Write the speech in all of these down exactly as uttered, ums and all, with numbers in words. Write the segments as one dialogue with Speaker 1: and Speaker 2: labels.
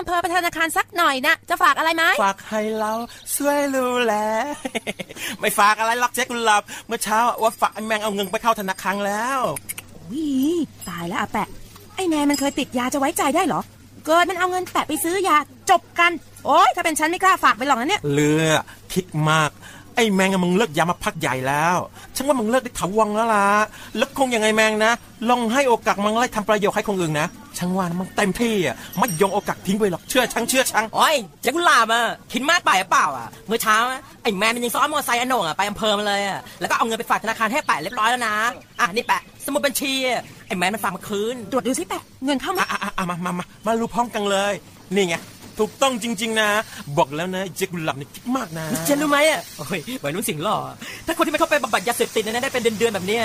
Speaker 1: อำเภอไปธนาคารสักหน่อยนะจะฝากอะไรไหม
Speaker 2: ฝากให้เราช่วยดูแล ไม่ฝากอะไรหรอกเจ๊กุหลาบเมื่อเช้าว่าฝากไอ้แมงเอาเงินไปเข้าธนาคารแล้ว
Speaker 1: วิตายแล้วอาแปะไอ้แมงมันเคยติดยาจะไว้ใจได้เหรอเกิดมันเอาเงินแปะไปซื้อยาจบกันโอ๊ยถ้าเป็นฉันไม่กล้าฝากไปหรอกนะเนี่ย
Speaker 2: เลือคิดมากไอ้แมงมึงเลิกยามาพักใหญ่แล้วฉันว่ามึงเลิกได้ถาวรแล้วล่ะแล้วคงยังไงแมงนะลองให้โอกาสมึงไล่ทำประโยชน์ให้คนอื่นนะฉันว่ามึงเต็มที่อ่ะไม่ยงโอกาสทิ้งไปหรอกเชื่อฉันเชื่อฉัน
Speaker 3: โอ้ยเจ๊กุหลาบอ่ะคิดมากไปหรือเปล่าอ่ะเมื่อเช้าไอ้แมนมันยังซ้อนมอเตอร์ไซค์อโหน่งอ่ะไปอำเภอมาเลยอ่ะแล้วก็เอาเงินไปฝากธนาคารให้แปะเรียบร้อยแล้วนะอ่ะนี่แปะสมุดบัญชีไอ้แมนมันฝากมาคืน
Speaker 1: ตรวจดูสิแปะเงินเข้ามา
Speaker 2: อ่ะอ่ะมามามามารู้พร้อมกันเลยนี่ไงถูกต้องจริงๆนะบอกแล้วนะเจ๊กุหลาบนี่คิดมากนะ
Speaker 3: ฉันรู้ไหมอ่ะโอ้ยวัยรุ่นสิงห์หล่อถ้าคนที่ไม่เข้าไปบำบัดยาเสพติดนะได้เป็นเดือนๆแบบนี้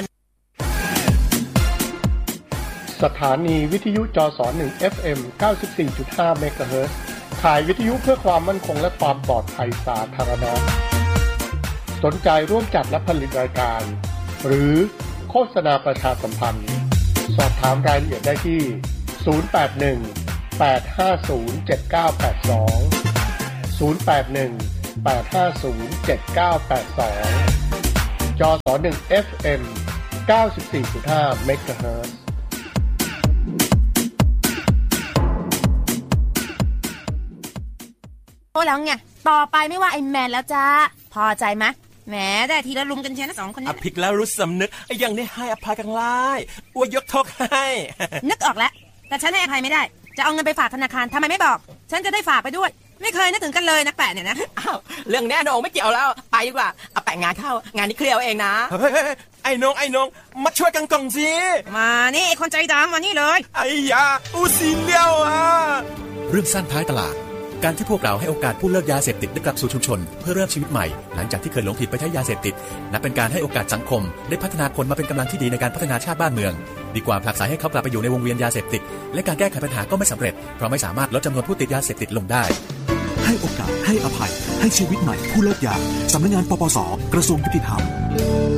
Speaker 4: สถานีวิทยุจสหนึ่ง เอฟ เอ็ม เก้าสิบสี่จุดห้า เมกะเฮิรตซ์ข่ายวิทยุเพื่อความมั่นคงและความปลอดภัยสาธารณะสนใจร่วมจัดและผลิตรายการหรือโฆษณาประชาสัมพันธ์สอบถามรายละเอียดได้ที่ศูนย์ แปด หนึ่ง แปด ห้า ศูนย์ เจ็ด เก้า แปด สอง ศูนย์ แปด หนึ่ง แปด ห้า ศูนย์ เจ็ด เก้า แปด สองจสหนึ่ง เอฟ เอ็ม เก้าสิบสี่จุดห้า เมกะเฮิรตซ์
Speaker 1: โอ้แล้วไงต่อไปไม่ว่าไอ้แมนแล้วจ้าพอใจไหมแหมได้ทีละลุมกันเชียวนะสองคนนี้
Speaker 2: อภิกแล้วรู้สำนึกไอ้ยังได้ให้อภัยกันไล่อวยยกโทษให้
Speaker 1: นึกออกแล้วแต่ฉันให้อภัยไม่ได้จะเอาเงินไปฝากธนาคารทำไมไม่บอกฉันจะได้ฝากไปด้วยไม่เคยนึกถึงกันเลยนักแปะเนี่ยนะ
Speaker 3: อ้าวเรื่องแน่นอนไม่เกี่ยวแล้วไปดีกว่าเอาแปะงานเข้างานนี้เคลียร์เองนะ
Speaker 2: เฮ้ยไอ้น้องไอ้น้องมาช่วยกันก่อนสิ
Speaker 1: มานี่ไอ้คนใจดำมานี่เลย
Speaker 2: ไอ้ยาอูซีเลี้ยวอ่ะ
Speaker 5: เรื่องสั้นท้ายตลาดการที่พวกเราให้โอกาสผู้เลิกยาเสพติดได้กลับสู่ชุมชนเพื่อเริ่มชีวิตใหม่หลังจากที่เคยหลงผิดไปใช้ยาเสพติดนับเป็นการให้โอกาสสังคมได้พัฒนาคนมาเป็นกำลังที่ดีในการพัฒนาชาติบ้านเมืองดีกว่าผลักไสให้เขากลับไปอยู่ในวงเวียนยาเสพติดและการแก้ไขปัญหาก็ไม่สำเร็จเพราะไม่สามารถลดจำนวนผู้ติดยาเสพติดลงได้
Speaker 6: ให้โอกาสให้อภัยให้ชีวิตใหม่ผู้เลิกยาสำนักงานปปสกระทรวงยุติธรรม